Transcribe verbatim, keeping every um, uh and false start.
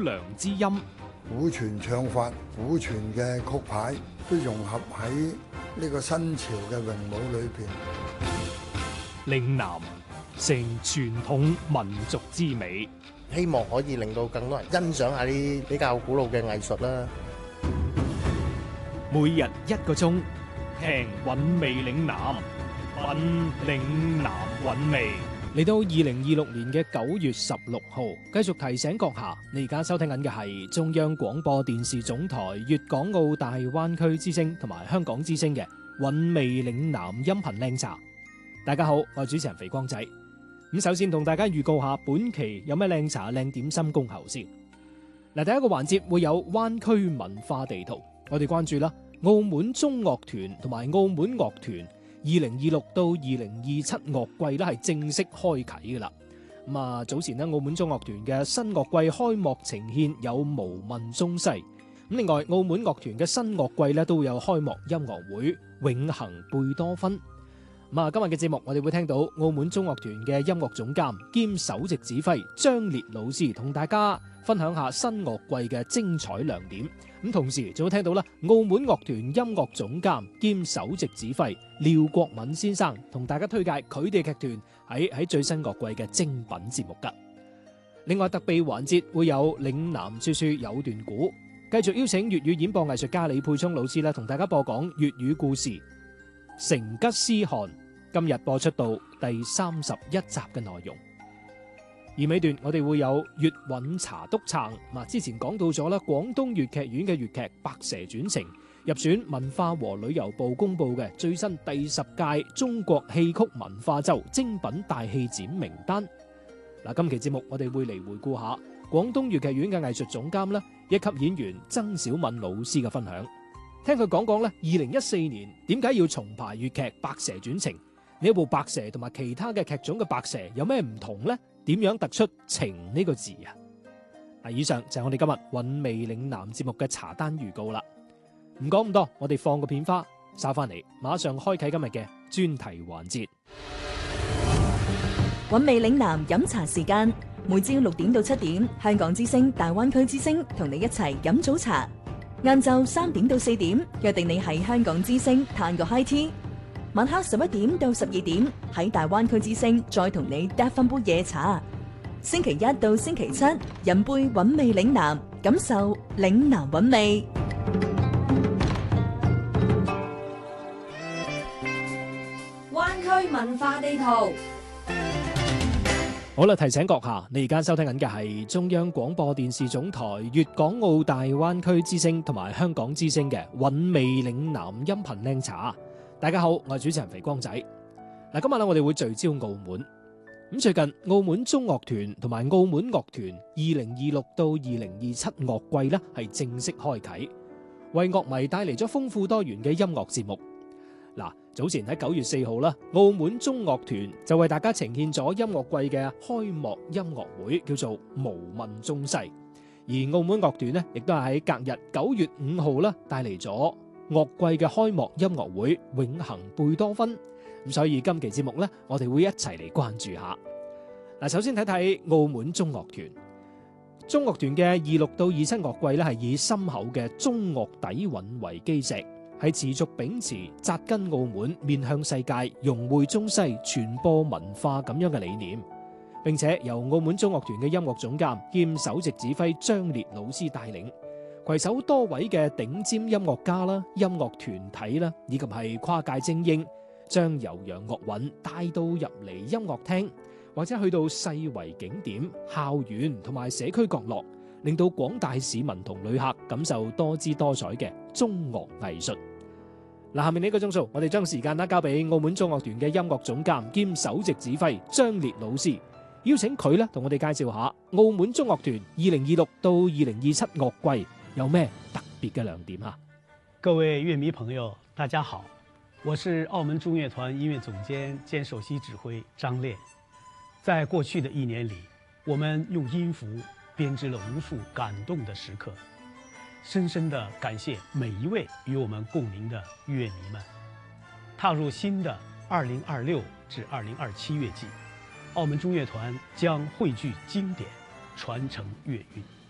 良之音。 古傳唱法、古傳嘅曲牌都融合喺呢個新潮嘅詠舞裏邊。 嶺南成傳統民族之美， 希望可以令到更多人欣賞下啲比較古老嘅藝術啦。 每日一個鐘，聽韻味嶺南，韻嶺南韻味。嚟到二零二六年嘅九月十六號，繼續提醒閣下，你而家收聽緊嘅係中央廣播電視總台粵港澳大灣區之聲同埋香港之聲嘅韻味嶺南音頻靚茶。大家好，我係主持人肥光仔。咁首先同大家預告下本期有咩靚茶靚點心恭候先。嗱，第一個環節會有灣區文化地圖，我哋關注啦，澳門中樂團同埋澳門樂團二零二六到二零二七樂季咧係正式開啟噶啦。咁啊，早前咧澳門中樂團嘅新樂季開幕呈獻有無問中西。咁另外澳門樂團嘅新樂季咧都會有開幕音樂會永恆貝多芬。咁啊，今日嘅節目我哋會聽到澳門中樂團嘅音樂總監兼首席指揮張烈老師同大家分享下新樂季嘅精彩亮點。咁同時仲會聽到啦，澳門樂團音樂總監兼首席指揮廖國敏先生同大家推介佢哋劇團喺喺最新樂季嘅精品節目噶。另外特備環節會有嶺南說說有段古，繼續邀請粵語演播藝術家李沛聰老師咧同大家播講粵語故事成吉思汗。今日播出到第三十一集嘅內容，而尾段我哋會有粵韻茶督撐。嗱，之前講到咗啦，廣東粵劇院嘅粵劇《白蛇傳情》入選文化和旅遊部公布嘅最新第十屆中國戲曲文化周精品大戲展名單。嗱，今期節目我哋會嚟回顧下廣東粵劇院嘅藝術總監啦，一級演員曾小敏老師嘅分享，聽佢講講咧，二零一四年點解要重排粵劇《白蛇傳情》。呢一部白蛇同埋其他嘅劇種嘅白蛇有咩唔同呢？點樣突出情呢個字啊？嗱，以上就係我哋今日韻味嶺南節目嘅茶單預告啦。唔講咁多，我哋放個片花，稍翻嚟馬上開啟今日嘅專題環節。 韻味嶺南飲茶時間，每朝六點到七點，香港之聲、大灣區之聲同你一齊飲早茶。晏晝三點到四點，約定你喺香港之聲嘆個 high tea。晚黑十一點到十二點喺大灣區之聲再同你嗒翻杯夜茶。星期一到星期七飲杯韻味嶺南，感受嶺南韻味。 灣區文化地圖。 好啦，提醒閣下，你而家收聽緊嘅係中央廣播電視總台粵港澳大灣區之聲同埋香港之聲嘅韻味嶺南音頻靚茶。大家好，我係主持人肥光仔。嗱，今日咧我哋會聚焦澳門。咁最近澳門中樂團同埋澳門樂團二零二六到二零二七樂季咧係正式開啟，為樂迷帶嚟咗豐富多元嘅音樂節目。嗱，早前喺九月四號啦，澳門中樂團就為大家呈現咗音樂季嘅開幕音樂會，叫做無問中西。而澳門樂團呢，亦都係喺隔日九月五號啦，帶嚟咗樂季嘅開幕音樂會永恆貝多芬。咁所以今期節目呢，我哋會一齊嚟關注下。嗱，首先睇睇澳門中樂團。中樂團嘅二六到二七樂季呢，係以深厚嘅中樂底蘊為基石，係持續秉持紮根澳門、面向世界、融匯中西、傳播文化咁樣嘅理念，並且由澳門中樂團嘅音樂總監兼首席指揮張烈老師帶領，攜手多位嘅頂尖音樂家啦、音樂團體啦，以及係跨界精英，將悠揚樂韻帶到入嚟音樂廳，或者去到世遺景點、校園同埋社區角落，令到廣大市民同旅客感受多姿多彩嘅中樂藝術。嗱，下面呢個鐘數，我哋將時間啦交俾澳門中樂團嘅音樂總監兼首席指揮張烈老師，邀請佢咧同我哋介紹下澳門中樂團二零二六到二零二七樂季有咩特別嘅亮點啊？ 各位樂迷朋友，大家好，我是澳門中樂團音樂總監兼首席指揮張烈。在過去的一年裏，我們用音符編織了無數感動的時刻，深深地感謝每一位與我們共鳴的樂迷們。踏入新的二零二六至二零二七樂季，澳門中樂團將匯聚經典，傳承樂韻。